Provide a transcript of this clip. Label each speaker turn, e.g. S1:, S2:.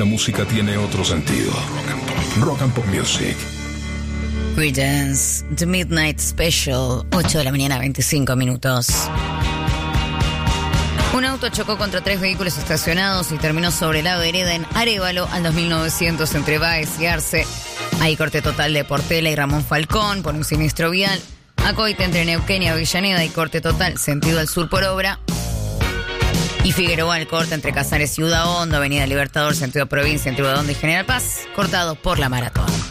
S1: música tiene otro sentido. Rock and Pop Music.
S2: Creedence, The Midnight Special, 8 de la mañana, 25 minutos. Un auto chocó contra 3 vehículos estacionados y terminó sobre la vereda en Arévalo al 2900 entre Báez y Arce. Hay corte total de Portela y Ramón Falcón por un siniestro vial. Acoite entre Neuquén y Avellaneda y corte total sentido al sur por obra. Y Figueroa el corte entre Casares y Ciudad Hondo, Avenida Libertador, sentido provincia, entre Udonde y General Paz, cortado por la maratón.